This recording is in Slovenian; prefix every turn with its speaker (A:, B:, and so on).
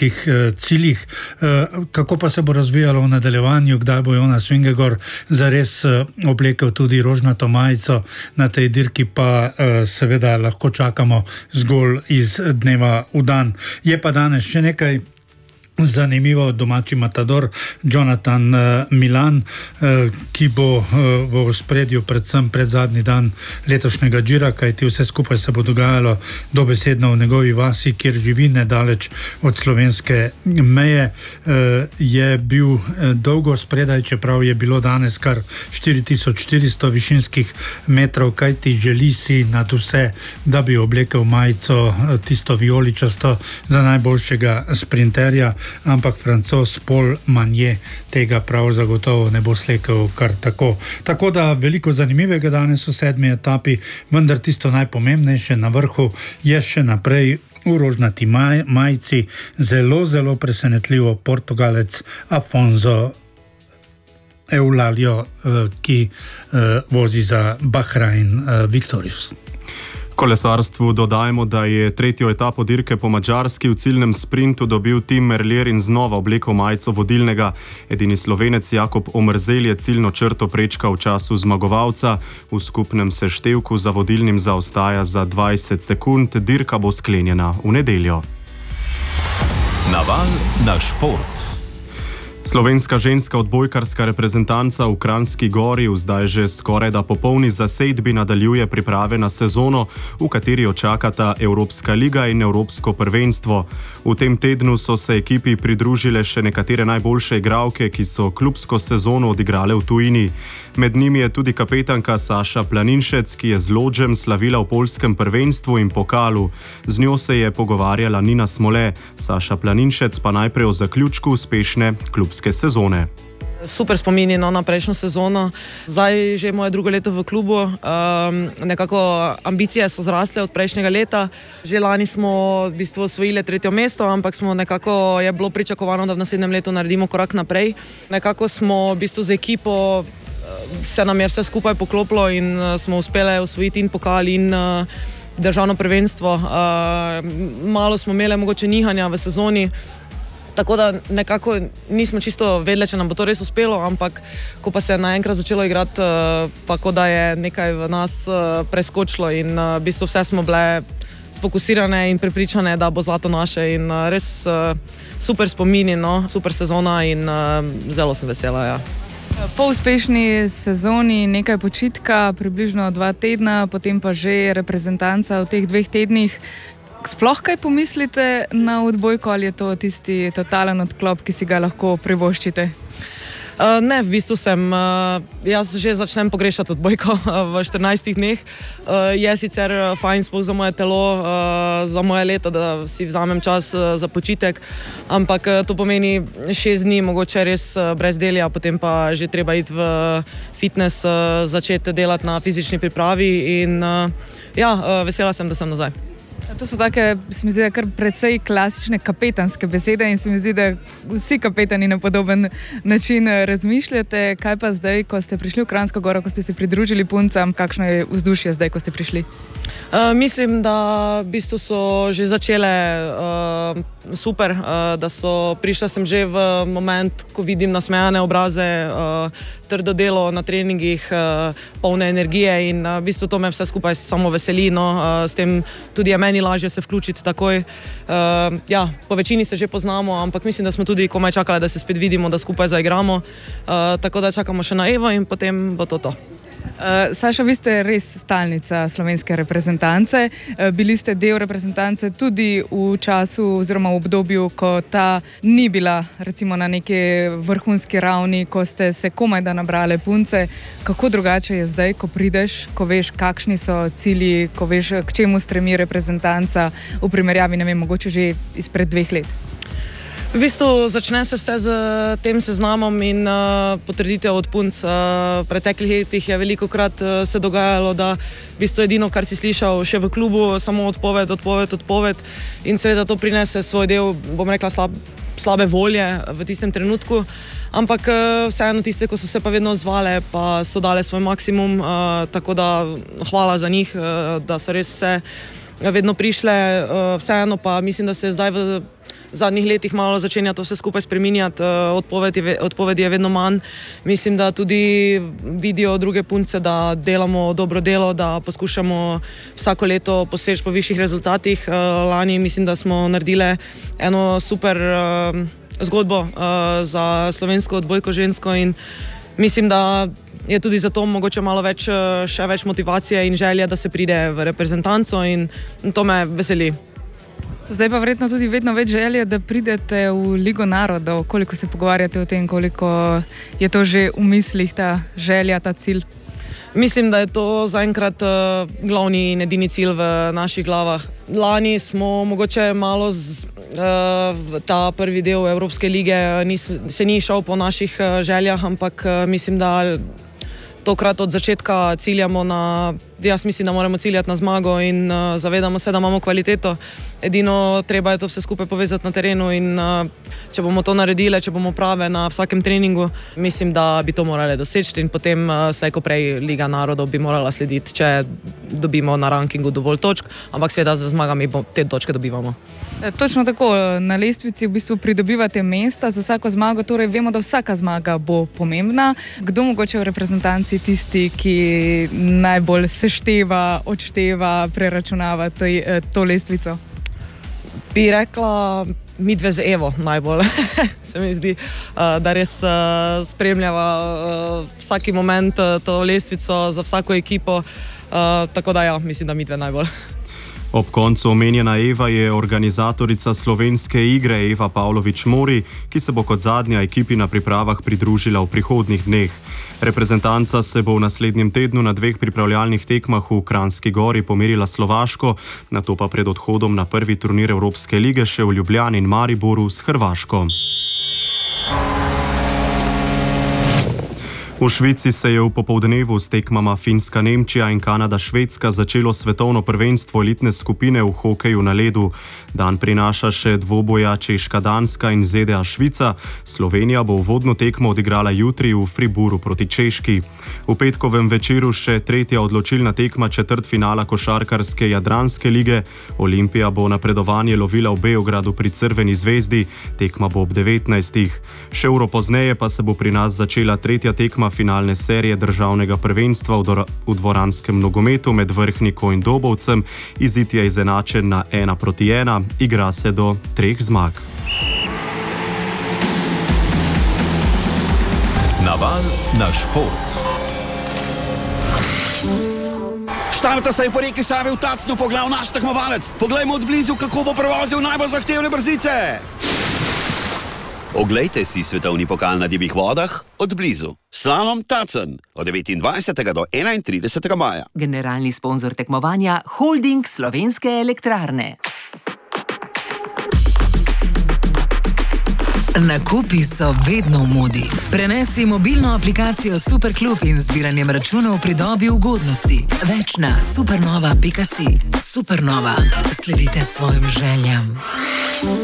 A: olimpijskih ciljih. Kako pa se bo razvijalo v nadaljevanju, kdaj bo Jonas Vingegaard zares oblekel tudi rožnato majico na tej dirki, pa seveda lahko čakamo zgolj iz dneva v dan. Je pa danes še nekaj zanimivo, domači matador Jonathan Milan, ki bo v ospredju predvsem pred zadnji dan letošnjega Gira, kajti vse skupaj se bo dogajalo dobesedno v njegovi vasi, kjer živi nedaleč od slovenske meje. Je bil dolgo spredaj, čeprav je bilo danes kar 4400 višinskih metrov, kajti želi si nad vse, da bi oblekel majico tisto vijoličasto za najboljšega sprinterja, ampak Francoz Paul Magnier tega prav zagotovo ne bo slekel kar tako. Tako da veliko zanimivega danes v 7. etapi, vendar tisto najpomembnejše na vrhu je še naprej v rožnati majici zelo, zelo presenetljivo Portugalec Afonso Eulalio, ki vozi za Bahrain Victorious.
B: Kolesarstvu dodajmo, da je tretjo etapo dirke po Madžarski v ciljnem sprintu dobil Tim Merlier in znova oblekel majico vodilnega. Edini Slovenec Jakob Omerzel je ciljno črto prečkal v času zmagovalca. V skupnem seštevku za vodilnim zaostaja za 20 sekund. Dirka bo sklenjena v nedeljo.
C: Naval na šport.
B: Slovenska ženska odbojkarska reprezentanca v Kranjski Gori v zdaj že skorajda popolni zasedbi nadaljuje priprave na sezono, v kateri jo čakata Evropska liga in Evropsko prvenstvo. V tem tednu so se ekipi pridružile še nekatere najboljše igralke, ki so klubsko sezono odigrale v tujini. Med njimi je tudi kapetanka Saša Planinšec, ki je z Lodžem slavila v poljskem prvenstvu in pokalu. Z njo se je pogovarjala Nina Smole, Saša Planinšec pa najprej o zaključku uspešne klubske sezone.
D: Super spomini na prejšnjo sezono. Zdaj že moje drugo leto v klubu. Nekako ambicije so zrasle od prejšnjega leta. Že lani smo v bistvu osvojili 3. mesto, ampak smo nekako, je bilo pričakovano, da v naslednjem letu naredimo korak naprej. Nekako smo v bistvu z ekipo, se nam je vse skupaj poklopilo in smo uspeli osvojiti in pokal in državno prvenstvo. Malo smo imeli mogoče nihanja v sezoni, tako da nekako nismo čisto vedeli, če nam bo to res uspelo, ampak ko pa se je naenkrat začelo igrati, pa ko da je nekaj v nas preskočilo in v bistvu vse smo bile sfokusirane in prepričane, da bo zlato naše in res super spomini, no, super sezona in zelo sem vesela, ja.
E: Po uspešni sezoni nekaj počitka, približno 2 tedna, potem pa že reprezentanca v teh 2 tednih. Sploh kaj pomislite na odbojko ali je to tisti totalen odklop, ki si ga lahko privoščite?
D: Ne, v bistvu jaz že začnem pogrešati odbojko v 14 dneh. Je sicer fajn sploh za moje telo, za moje leta, da si vzamem čas za počitek, ampak to pomeni 6 dni, mogoče res brez delja, potem pa že treba iti v fitness, začeti delati na fizični pripravi in ja, vesela sem, da sem nazaj.
E: To so take, se mi zdi, kar precej klasične kapetanske besede in se mi zdi, da vsi kapetani na podoben način razmišljate. Kaj pa zdaj, ko ste prišli v Kranjsko Goro, ko ste se pridružili puncam, kakšno je vzdušje zdaj, ko ste prišli?
D: Mislim, da v bistvu so že začele super, da so prišla sem že v moment, ko vidim nasmejane obraze, trdo delo na treningih, polne energije in v bistvu to me vse skupaj samo veseli, no, s tem tudi je meni lažje se vključiti takoj. Ja, po večini se že poznamo, ampak mislim, da smo tudi komaj čakali, da se spet vidimo, da skupaj zaigramo, tako da čakamo še na Evo in potem bo to.
E: Saša, vi ste res stalnica slovenske reprezentance. Bili ste del reprezentance tudi v času oziroma v obdobju, ko ta ni bila recimo na neki vrhunski ravni, ko ste se komaj da nabrale punce. Kako drugače je zdaj, ko prideš, ko veš, kakšni so cilji, ko veš, k čemu stremi reprezentanca v primerjavi, ne vem, mogoče že izpred 2 let?
D: V bistvu začne se vse z tem seznamom in potrditev od punc. V preteklih letih je velikokrat se dogajalo, da v bistvu edino, kar si slišal še v klubu, samo odpoved in seveda to prinese svoj del, bom rekla, slabe volje v tistem trenutku, ampak vseeno tiste, ko so se pa vedno odzvale, pa so dale svoj maksimum, tako da hvala za njih, da so res vse vedno prišle, vseeno pa mislim, da se je zdaj v v zadnjih letih malo začenja to vse skupaj spreminjati, odpovedi je vedno manj. Mislim, da tudi vidijo druge punce, da delamo dobro delo, da poskušamo vsako leto poseči po višjih rezultatih. Lani mislim, da smo naredile eno super zgodbo za slovensko odbojko žensko in mislim, da je tudi zato mogoče malo še več motivacije in želje, da se pride v reprezentanco in to me veseli.
E: Zdaj pa verjetno tudi vedno več želje, da pridete v Ligo narodov. Koliko se pogovarjate o tem, koliko je to že v mislih, ta želja, ta cilj?
D: Mislim, da je to zaenkrat glavni in edini cilj v naših glavah. Lani smo mogoče malo ta prvi del Evropske lige se ni šel po naših željah, ampak mislim, da tokrat od začetka ciljamo jaz mislim, da moramo ciljati na zmago in zavedamo se, da imamo kvaliteto. Edino treba je to vse skupaj povezati na terenu in če bomo to naredili, če bomo prave na vsakem treningu, mislim, da bi to morali doseči in potem slej ko prej Liga narodov bi morala slediti, če dobimo na rankingu dovolj točk, ampak seveda za zmagami te točke dobivamo.
E: Točno tako, na lestvici v bistvu pridobivate mesta z vsako zmago, torej vemo, da vsaka zmaga bo pomembna. Kdo mogoče v reprezentanci tisti, ki najbolj sešteva, odšteva, preračunava to lestvico?
D: Bi rekla midve z Evo najbolj. Se mi zdi, da res spremljava vsaki moment to lestvico za vsako ekipo, tako da ja, mislim, da midve najbolj.
B: Ob koncu omenjena Eva je organizatorica slovenske igre Eva Pavlović-Mori, ki se bo kot zadnja ekipi na pripravah pridružila v prihodnjih dneh. Reprezentanca se bo v naslednjem tednu na 2 pripravljalnih tekmah v Kranjski Gori pomerila s Slovaško, nato pa pred odhodom na prvi turnir Evropske lige še v Ljubljani in Mariboru s Hrvaško. V Švici se je v popoldnevu s tekmama Finska-Nemčija in Kanada-Švedska začelo svetovno prvenstvo elitne skupine v hokeju na ledu. Dan prinaša še dvoboja Češka-Danska in ZDA-Švica. Slovenija bo uvodno tekmo odigrala jutri v Fribourgu proti Češki. V petkovem večeru še tretja odločilna tekma četrtfinala košarkarske Jadranske lige. Olimpija bo napredovanje lovila v Beogradu pri Crveni zvezdi. Tekma bo ob 19. Še uro pozneje pa se bo pri nas začela tretja tekma finalne serije državnega prvenstva v dvoranskem nogometu med Vrhniko in Dobovcem. Izid je izenačen na 1-1, igra se do 3 zmag.
C: Naval na šport.
F: Štarta se je po reki Savi v Tacnu poglal naš tekmovalec. Poglejmo od blizu, kako bo prevozil najbolj zahtevne brzice. Oglejte si svetovni pokal na divjih vodah od blizu. Slalom Tacen od 29. do 31. maja.
G: Generalni sponzor tekmovanja Holding Slovenske elektrarne. Nakupi so vedno v modi. Prenesi mobilno aplikacijo Superklub in z zbiranjem računov pridobi ugodnosti. Več na supernova.si. Supernova. Sledite svojim željam.